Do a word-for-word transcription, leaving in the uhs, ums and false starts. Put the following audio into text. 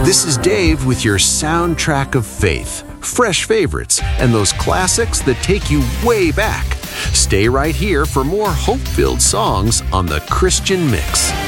This is Dave with your soundtrack of faith, fresh favorites, and those classics that take you way back. Stay right here for more hope-filled songs on The Christian Mix.